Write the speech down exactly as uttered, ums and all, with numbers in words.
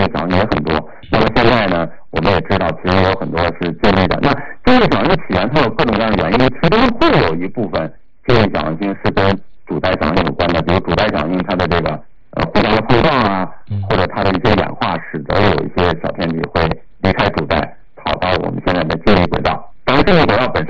类响应也很多。那么现在呢，我们也知道，其实有很多是静脉的。那静脉响应起源它有各种各样的原因，其中会有一部分静脉响应是跟主带响应有关的，比如主带响应它的这个呃互相的碰撞啊，或者它的一些氧化，使得有一些小天体会离开主带，跑到我们现在的静脉轨道。当然，静脉轨道本